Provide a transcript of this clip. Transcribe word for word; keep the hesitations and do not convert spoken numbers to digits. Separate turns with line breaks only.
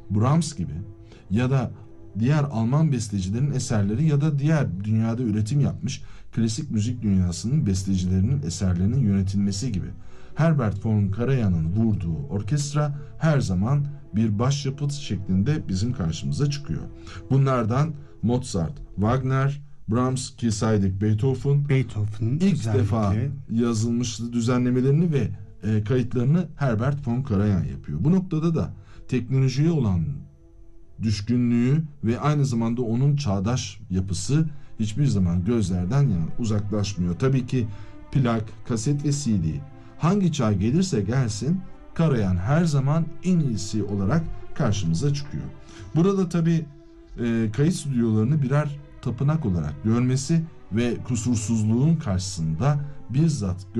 Brahms gibi ya da diğer Alman bestecilerin eserleri ya da diğer dünyada üretim yapmış klasik müzik dünyasının bestecilerinin eserlerinin yönetilmesi gibi Herbert von Karajan'ın vurduğu orkestra her zaman bir başyapıt şeklinde bizim karşımıza çıkıyor. Bunlardan Mozart, Wagner, Brahms ki saydık Beethoven,
Beethoven'ın
ilk
özellikle
defa yazılmış düzenlemelerini ve e, kayıtlarını Herbert von Karajan yapıyor. Bu noktada da teknolojiye olan düşkünlüğü ve aynı zamanda onun çağdaş yapısı hiçbir zaman gözlerden yani uzaklaşmıyor. Tabii ki plak, kaset ve C D hangi çağ gelirse gelsin Karajan her zaman en iyisi olarak karşımıza çıkıyor. Burada tabii e, kayıt stüdyolarını birer tapınak olarak görmesi ve kusursuzluğun karşısında bizzat